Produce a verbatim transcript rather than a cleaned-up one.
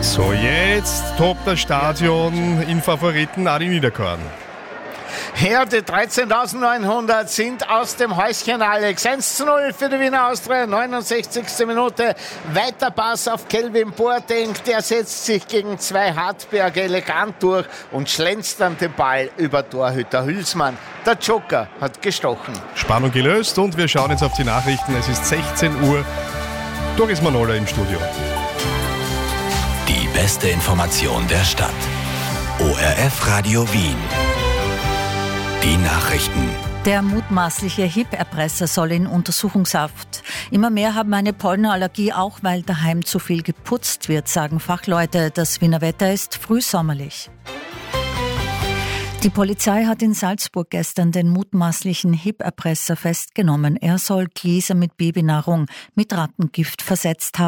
So, jetzt tobt das Stadion in Favoriten Adi Niederkorn. Ja, die dreizehntausendneunhundert sind aus dem Häuschen, Alex. eins zu null für die Wiener Austria, neunundsechzigste Minute. Weiter Pass auf Kelvin Boateng, der setzt sich gegen zwei Hartberg elegant durch und schlänzt dann den Ball über Torhüter Hülsmann. Der Joker hat gestochen. Spannung gelöst und wir schauen jetzt auf die Nachrichten. Es ist sechzehn Uhr. Doris Manola im Studio. Die beste Information der Stadt. O R F Radio Wien. Die Nachrichten. Der mutmaßliche H I P-Erpresser soll in Untersuchungshaft. Immer mehr haben eine Pollenallergie, auch weil daheim zu viel geputzt wird, sagen Fachleute. Das Wiener Wetter ist frühsommerlich. Die Polizei hat in Salzburg gestern den mutmaßlichen H I P-Erpresser festgenommen. Er soll Gläser mit Babynahrung mit Rattengift versetzt haben.